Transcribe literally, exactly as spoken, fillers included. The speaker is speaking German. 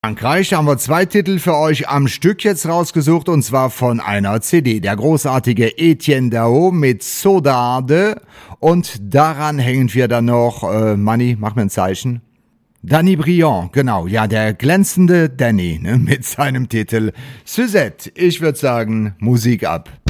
Frankreich, da haben wir zwei Titel für euch am Stück jetzt rausgesucht, und zwar von einer C D. Der großartige Etienne Dao mit Saudade, und daran hängen wir dann noch, äh, Manni, mach mir ein Zeichen. Danny Briand, genau, ja, der glänzende Danny, ne, mit seinem Titel Suzette. Ich würde sagen, Musik ab.